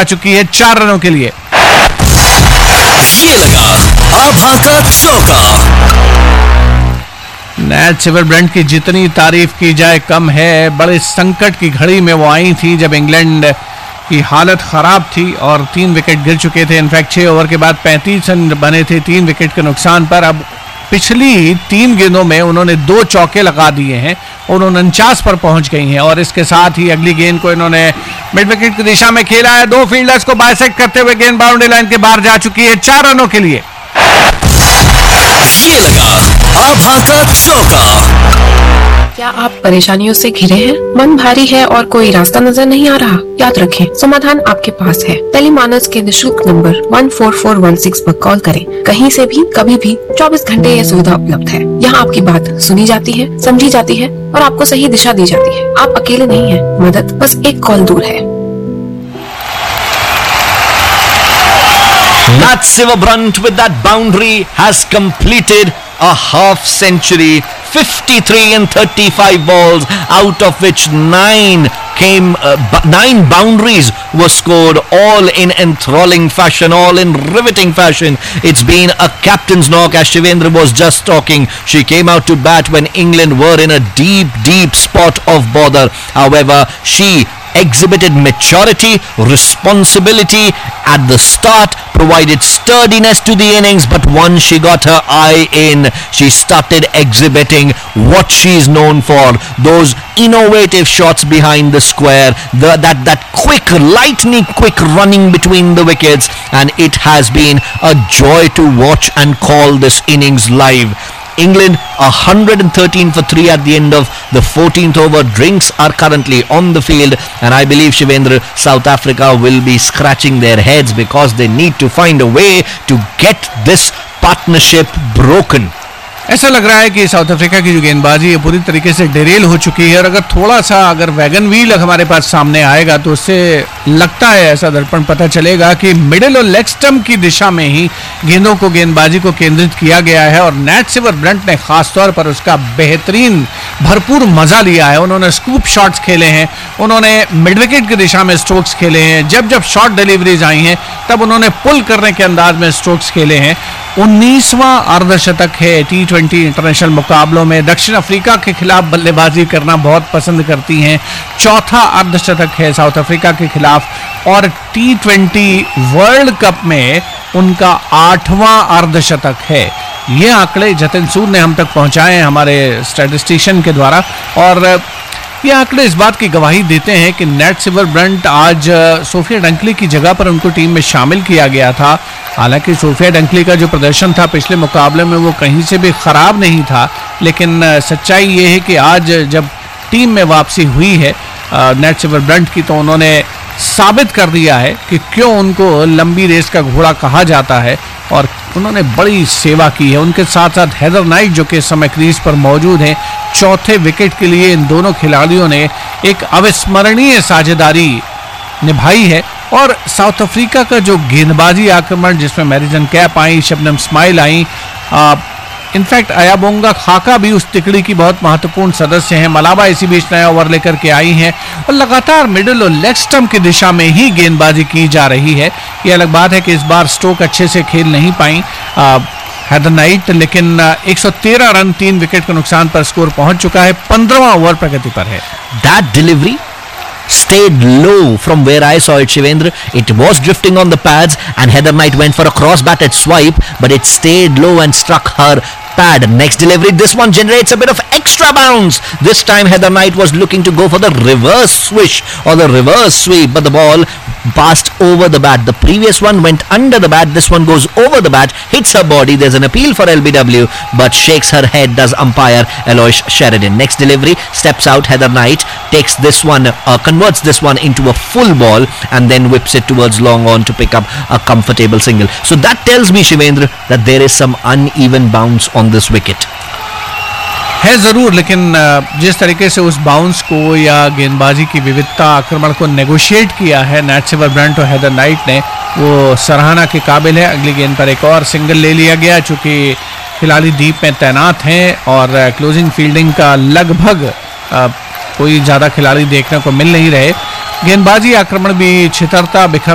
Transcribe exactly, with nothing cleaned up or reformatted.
चुकी है चार रनों के लिए। ये लगा आभा का चौका। नैट सिमरब्रंट की जितनी तारीफ की जाए कम है। बड़े संकट की घड़ी में वो आई थी जब इंग्लैंड की हालत खराब थी और तीन विकेट गिर चुके थे। इनफैक्ट छह ओवर के बाद पैंतीस रन बने थे तीन विकेट के नुकसान पर। अब पिछली तीन गेंदों में उन्होंने दो चौके लगा दिए हैं और उनचास पर पहुंच गई हैं और इसके साथ ही अगली गेंद को इन्होंने मिड विकेट की दिशा में खेला है। दो फील्डर्स को बाइसेक्ट करते हुए गेंद बाउंड्री लाइन के बाहर जा चुकी है चार रनों के लिए। ये लगा आभा का चौका। क्या आप परेशानियों से घिरे हैं? मन भारी है और कोई रास्ता नजर नहीं आ रहा? याद रखें, समाधान आपके पास है। टेलीमानस के निशुल्क नंबर एक चार चार एक छह पर कॉल करें। कहीं से भी कभी भी चौबीस घंटे यह सुविधा उपलब्ध है। यहाँ आपकी बात सुनी जाती है, समझी जाती है और आपको सही दिशा दी जाती है। आप अकेले नहीं हैं, मदद बस एक कॉल दूर है। Nat Sivabrant with that boundary has completed a half century. fifty-three and thirty-five balls, out of which nine came, uh, b- nine boundaries were scored, all in enthralling fashion, all in riveting fashion. It's been a captain's knock, as Shivendra was just talking. She came out to bat when England were in a deep, deep spot of bother. However, she exhibited maturity, responsibility at the start, provided sturdiness to the innings, but once she got her eye in, she started exhibiting what she's known for, those innovative shots behind the square, the, that, that quick, lightning quick running between the wickets, and it has been a joy to watch and call this innings live. England one hundred thirteen for three at the end of the fourteenth over. Drinks are currently on the field, and I believe, Shivendra, South Africa will be scratching their heads because they need to find a way to get this partnership broken. ऐसा लग रहा है कि south Africa की जो गेंदबाजी है पूरी तरीके से डेरेल हो चुकी है और अगर थोड़ा सा अगर वैगन व्हील हमारे पास सामने आएगा तो उससे लगता है, ऐसा दर्पण पता चलेगा कि मिडिल और लेग स्टंप की दिशा में ही गेंदों को गेंदबाजी को केंद्रित किया गया है और नैट सिमरब्रंट ने खासतौर पर उसका बेहतरीन भरपूर मजा लिया है। उन्होंने स्कूप शॉट्स खेले हैं, उन्होंने मिड विकेट की दिशा में स्ट्रोक्स खेले हैं, जब जब शॉर्ट डिलीवरीज आई हैं तब उन्होंने पुल करने के अंदाज में स्ट्रोक्स खेले हैं। उन्नीसवां अर्धशतक है टी ट्वेंटी इंटरनेशनल मुकाबलों में। दक्षिण अफ्रीका के खिलाफ बल्लेबाजी करना बहुत पसंद करती हैं। चौथा अर्धशतक है साउथ अफ्रीका के खिलाफ और टी ट्वेंटी वर्ल्ड कप में उनका आठवां अर्धशतक है। ये आंकड़े जतिन सूद ने हम तक पहुंचाए हैं हमारे स्टैटिस्टिशियन के द्वारा और ये आंकड़े इस बात की गवाही देते हैं कि नैट सिमरब्रंट आज सोफिया डंकली की जगह पर उनको टीम में शामिल किया गया था। हालांकि सोफिया डंकली का जो प्रदर्शन था पिछले मुकाबले में वो कहीं से भी खराब नहीं था, लेकिन सच्चाई ये है कि आज जब टीम में वापसी हुई है नैट सिमरब्रंट की तो उन्होंने साबित कर दिया है कि क्यों उनको लंबी रेस का घोड़ा कहा जाता है और उन्होंने बड़ी सेवा की है। उनके साथ साथ हेदर नाइट जो कि इस समय क्रीज पर मौजूद हैं, चौथे विकेट के लिए इन दोनों खिलाड़ियों ने एक अविस्मरणीय साझेदारी निभाई है। और साउथ अफ्रीका का जो गेंदबाजी आक्रमण जिसमें मैरिजन कैप आई, शबनम स्माइल आई, इनफैक्ट अयाबोंगा खाका भी उस तिकड़ी की बहुत महत्वपूर्ण सदस्य हैं। मलाबा इसी बीच नया ओवर लेकर के आई हैं और लगातार मिडिल और लेग स्टंप की दिशा में ही गेंदबाजी की जा रही है। ये अलग बात है कि इस बार स्ट्रोक अच्छे से खेल नहीं पाई हेदर नाइट, लेकिन एक सौ तेरह रन तीन विकेट के नुकसान पर स्कोर पहुंच चुका है। पंद्रहवां ओवर प्रगति पर है। That delivery stayed low from where I saw it, Shivendra. It was drifting on the pads and Heather Knight went for a cross-batted swipe, but it stayed low and struck her pad. Next delivery, this one generates a bit of extra bounce. This time Heather Knight was looking to go for the reverse swish or the reverse sweep, but the ball passed over the bat. The previous one went under the bat. This one goes over the bat, hits her body. There's an appeal for L B W, but shakes her head, does umpire Alois Sheridan. Next delivery, steps out Heather Knight, takes this one, uh, converts this one into a full ball and then whips it towards long on to pick up a comfortable single. So that tells me, Shivendra, that there is some uneven bounce on this wicket. है ज़रूर, लेकिन जिस तरीके से उस bounce को या गेंदबाजी की विविधता आक्रमण को नेगोशिएट किया है नैट सिमरब्रंट और हेदर नाइट ने, वो सराहना के काबिल है। अगली गेंद पर एक और सिंगल ले लिया गया, चूँकि खिलाड़ी डीप में तैनात हैं और क्लोजिंग फील्डिंग का लगभग कोई ज़्यादा खिलाड़ी देखने को मिल नहीं रहे। गेंदबाजी आक्रमण भी छितरता बिखर